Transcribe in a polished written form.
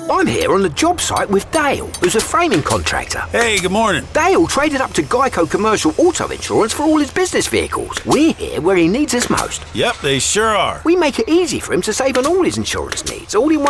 I'm here on the job site with Dale, who's a framing contractor. Hey, good morning. Dale traded up to Geico Commercial Auto Insurance for all his business vehicles. We're here where he needs us most. Yep, they sure are. We make it easy for him to save on all his insurance needs, all in one